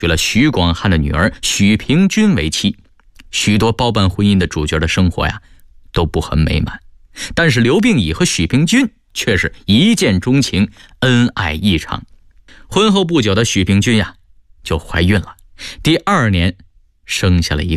娶了徐广汉的女儿许平君为妻。许多包办婚姻的主角的生活呀，都不很美满。但是刘病已和许平君却是一见钟情，恩爱异常。婚后不久的许平君呀，就怀孕了。第2年生下了一个